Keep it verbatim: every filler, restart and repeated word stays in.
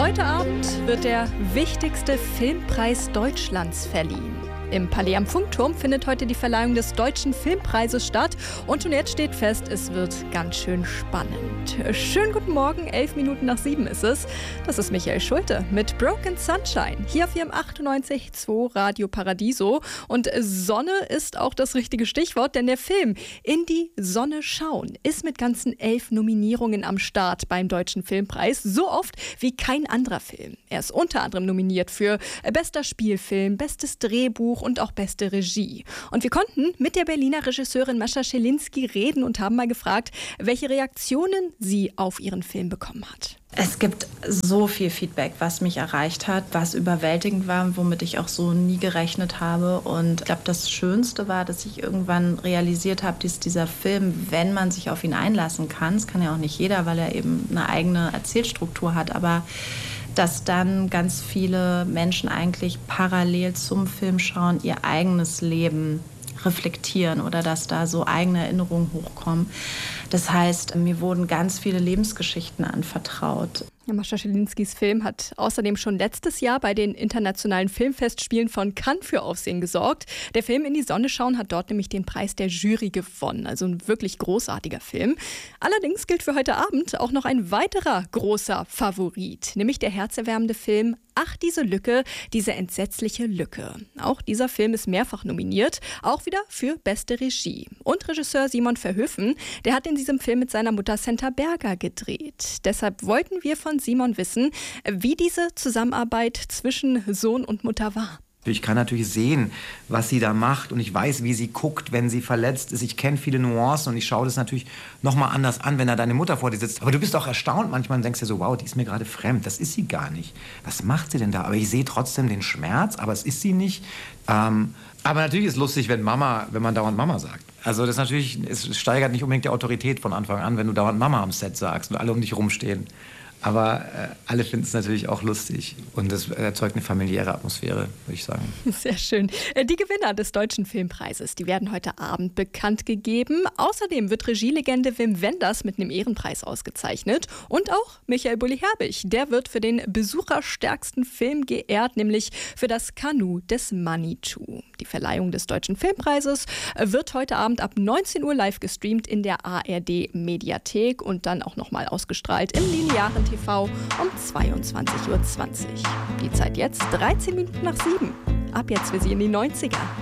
Heute Abend wird der wichtigste Filmpreis Deutschlands verliehen. Im Palais am Funkturm findet heute die Verleihung des Deutschen Filmpreises statt. Und schon jetzt steht fest, es wird ganz schön spannend. Schönen guten Morgen, elf Minuten nach sieben ist es. Das ist Michael Schulte mit Broken Sunshine hier auf Ihrem achtundneunzig Komma zwei Radio Paradiso. Und Sonne ist auch das richtige Stichwort, denn der Film In die Sonne schauen ist mit ganzen elf Nominierungen am Start beim Deutschen Filmpreis. So oft wie kein anderer Film. Er ist unter anderem nominiert für bester Spielfilm, bestes Drehbuch und auch beste Regie. Und wir konnten mit der Berliner Regisseurin Mascha Schelinski reden und haben mal gefragt, welche Reaktionen sie auf ihren Film bekommen hat. Es gibt so viel Feedback, was mich erreicht hat, was überwältigend war, womit ich auch so nie gerechnet habe. Und ich glaube, das Schönste war, dass ich irgendwann realisiert habe, dass dieser Film, wenn man sich auf ihn einlassen kann, das kann ja auch nicht jeder, weil er eben eine eigene Erzählstruktur hat, aber dass dann ganz viele Menschen eigentlich parallel zum Film schauen, ihr eigenes Leben reflektieren oder dass da so eigene Erinnerungen hochkommen. Das heißt, mir wurden ganz viele Lebensgeschichten anvertraut. Ja, Mascha Schelinskis Film hat außerdem schon letztes Jahr bei den internationalen Filmfestspielen von Cannes für Aufsehen gesorgt. Der Film In die Sonne schauen hat dort nämlich den Preis der Jury gewonnen. Also ein wirklich großartiger Film. Allerdings gilt für heute Abend auch noch ein weiterer großer Favorit, nämlich der herzerwärmende Film Ach, diese Lücke, diese entsetzliche Lücke. Auch dieser Film ist mehrfach nominiert, auch wieder für beste Regie. Und Regisseur Simon Verhoeven, der hat in diesem Film mit seiner Mutter Senta Berger gedreht. Deshalb wollten wir von Simon wissen, wie diese Zusammenarbeit zwischen Sohn und Mutter war. Ich kann natürlich sehen, was sie da macht und ich weiß, wie sie guckt, wenn sie verletzt ist. Ich kenne viele Nuancen und ich schaue das natürlich nochmal anders an, wenn da deine Mutter vor dir sitzt. Aber du bist auch erstaunt manchmal und denkst dir so, wow, die ist mir gerade fremd, das ist sie gar nicht. Was macht sie denn da? Aber ich sehe trotzdem den Schmerz, aber es ist sie nicht. Ähm, aber natürlich ist es lustig, wenn Mama, wenn man dauernd Mama sagt. Also das ist natürlich, es steigert nicht unbedingt die Autorität von Anfang an, wenn du dauernd Mama am Set sagst und alle um dich rumstehen. Aber äh, alle finden es natürlich auch lustig und es erzeugt eine familiäre Atmosphäre, würde ich sagen. Sehr schön. Die Gewinner des Deutschen Filmpreises, die werden heute Abend bekannt gegeben. Außerdem wird Regielegende Wim Wenders mit einem Ehrenpreis ausgezeichnet. Und auch Michael Bulli-Herbig, der wird für den besucherstärksten Film geehrt, nämlich für das Kanu des Manitou. Die Verleihung des Deutschen Filmpreises wird heute Abend ab neunzehn Uhr live gestreamt in der A R D-Mediathek und dann auch nochmal ausgestrahlt im linearen T V um zweiundzwanzig Uhr zwanzig. Die Zeit jetzt dreizehn Minuten nach sieben. Ab jetzt für Sie in die neunziger.